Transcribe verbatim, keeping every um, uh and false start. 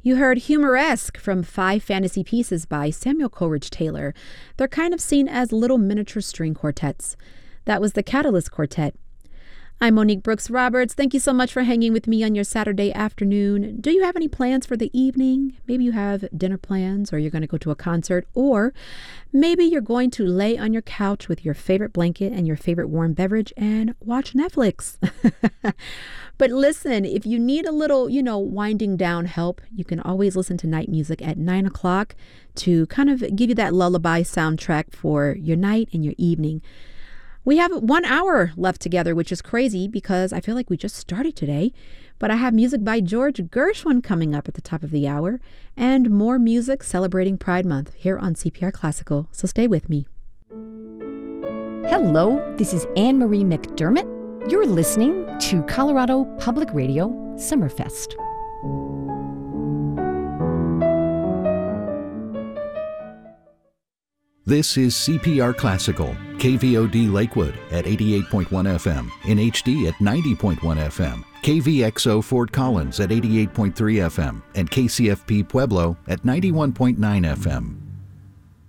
You heard Humoresque from Five Fantasy Pieces by Samuel Coleridge Taylor. They're kind of seen as little miniature string quartets. That was the Catalyst Quartet. I'm Monique Brooks Roberts. Thank you so much for hanging with me on your Saturday afternoon. Do you have any plans for the evening? Maybe you have dinner plans, or you're going to go to a concert, or maybe you're going to lay on your couch with your favorite blanket and your favorite warm beverage and watch Netflix. But listen, if you need a little, you know, winding down help, you can always listen to night music at nine o'clock to kind of give you that lullaby soundtrack for your night and your evening. We have one hour left together, which is crazy because I feel like we just started today. But I have music by George Gershwin coming up at the top of the hour and more music celebrating Pride Month here on C P R Classical. So stay with me. Hello, this is Anne-Marie McDermott. You're listening to Colorado Public Radio Summerfest. This is C P R Classical, K V O D Lakewood at eighty-eight point one F M, in H D at ninety point one F M, K V X O Fort Collins at eighty-eight point three F M, and K C F P Pueblo at ninety-one point nine F M.